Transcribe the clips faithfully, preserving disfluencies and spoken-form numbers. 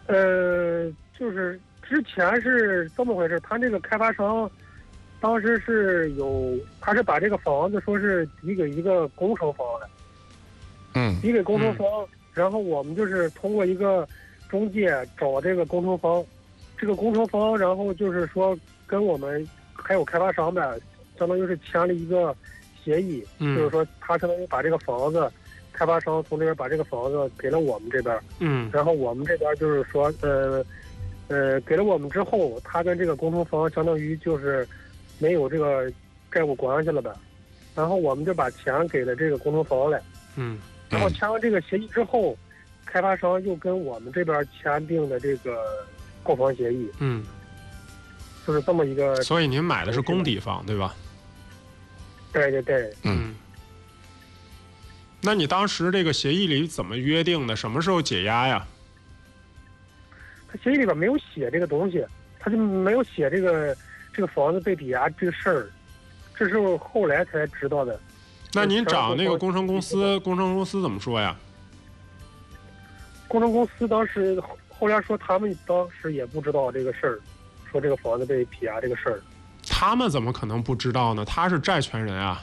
呃，就是之前是这么回事，他这个开发商当时是有，他是把这个房子说是抵给一个工程方的， 嗯， 抵给工程方，嗯、然后我们就是通过一个中介找这个工程方，这个工程方，然后就是说跟我们还有开发商呗，相当于是签了一个协议， 嗯、 就是说他相当于把这个房子。开发商从这边把这个房子给了我们这边， 嗯， 然后我们这边就是说，呃，呃，给了我们之后，他跟这个工程方相当于就是没有这个债务关系了呗，然后我们就把钱给了这个工程方了， 嗯， 然后签完这个协议之后，开发商又跟我们这边签订的这个购房协议， 嗯， 就是这么一个。 所以您买的是公抵房对吧？ 对对对， 嗯。那你当时这个协议里怎么约定的？什么时候解押呀？ 他协议里边没有写这个东西，他就没有写这个这个房子被抵押这个事儿，这是我后来才知道的。 那您找那个工程公司，工程公司怎么说呀？ 工程公司当时后来说他们当时也不知道这个事儿，说这个房子被抵押这个事儿。 他们怎么可能不知道呢？他是债权人啊。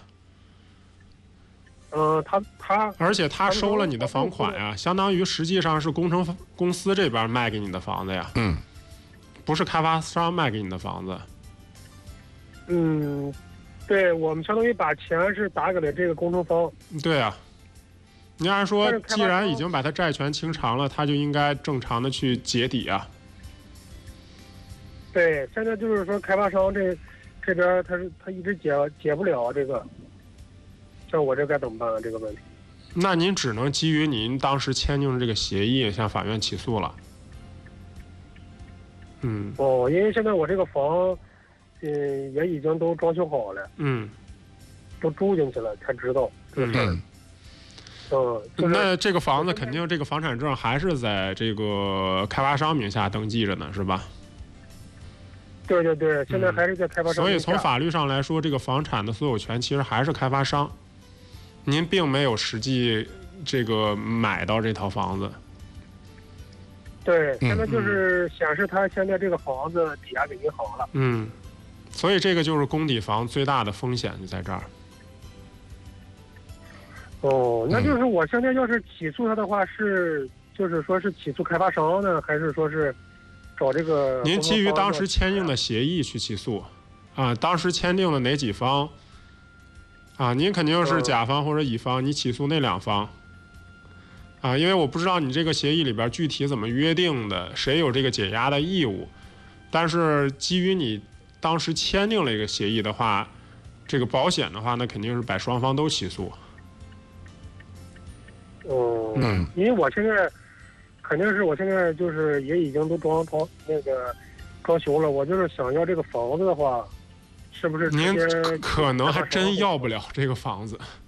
嗯、呃，他他， 而且他收了你的房款呀，相当于实际上是工程公司这边卖给你的房子呀， 嗯， 不是开发商卖给你的房子。 嗯，对，我们相当于把钱是打给了这个工程方。 对啊，你按说，既然已经把他债权清偿了，他就应该正常的去结抵啊。 对，现在就是说开发商这这边他是他一直解解不了这个。像我这该怎么办啊？这个问题， 那您只能基于您当时签订的这个协议向法院起诉了。嗯。 哦，因为现在我这个房，嗯，也已经都装修好了。 嗯。 都住进去了，才知道这个事儿。嗯。就是、 那这个房子肯定这个房产证还是在这个开发商名下登记着呢，是吧？ 对对对，现在还是在开发商名下、嗯。 所以从法律上来说，这个房产的所有权其实还是开发商。您并没有实际这个买到这套房子。 对，现在就是显示他现在这个房子抵押给银行了。 嗯，所以这个就是公抵房最大的风险就在这儿。 哦，那就是我现在要是起诉他的话，是就是说是起诉开发商呢，还是说是找这个？ 您基于当时签订的协议去起诉，啊，当时签订了哪几方？啊，您肯定是甲方或者乙方，你起诉那两方，啊，因为我不知道你这个协议里边具体怎么约定的，谁有这个解押的义务，但是基于你当时签订了一个协议的话，这个保险的话，那肯定是把双方都起诉。 哦，嗯，因为我现在肯定是我现在就是也已经都装装那个装修了，我就是想要这个房子的话。是不是您可能还真要不了这个房子？